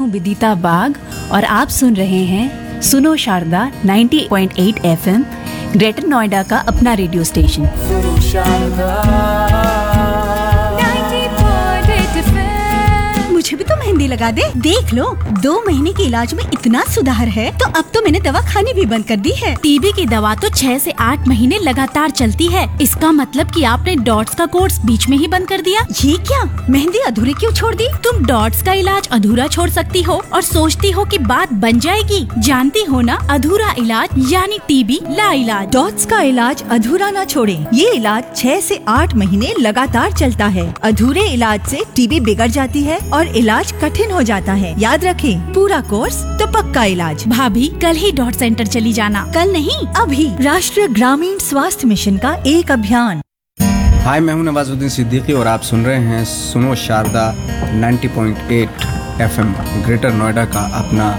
हूँ विदिता बाग और आप सुन रहे हैं सुनो शारदा 90.8 FM, ग्रेटर नोएडा का अपना रेडियो स्टेशन। सुनो शारदा 90.8 FM। मुझे भी तो मेहंदी लगा दे। देख लो, 2 महीने के इलाज में इतना सुधार है, तो अब तो मैंने दवा खानी भी बंद कर दी है। टीबी की दवा तो 6 से 8 महीने लगातार चलती है। इसका मतलब कि आपने डॉट्स का कोर्स बीच में ही बंद कर दिया। ये क्या, मेहंदी अधूरी क्यों छोड़ दी? तुम डॉट्स का इलाज अधूरा छोड़ सकती हो और सोचती हो कि बात बन जाएगी। जानती हो ना, अधूरा इलाज यानी टीबी लाइलाज। डॉट्स का इलाज अधूरा न छोड़ें। ये इलाज 6 से 8 महीने लगातार चलता है। अधूरे इलाज से टीबी बिगड़ जाती है और इलाज कठिन हो जाता है। याद रखें, पूरा कोर्स तो पक्का इलाज। भाभी, कल ही डॉट सेंटर चली जाना। कल नहीं, अभी। राष्ट्रीय ग्रामीण स्वास्थ्य मिशन का एक अभियान। हाय, मैं हूं नवाजुद्दीन सिद्दीकी और आप सुन रहे हैं सुनो शारदा 90.8 FM, ग्रेटर नोएडा का अपना